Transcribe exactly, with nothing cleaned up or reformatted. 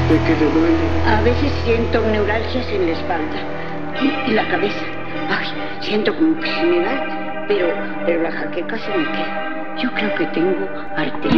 ¿De qué te duele? A veces siento neuralgias en la espalda y la cabeza. Ay, siento como que se me va, pero, pero la jaqueca se me queda. Yo creo que tengo artritis.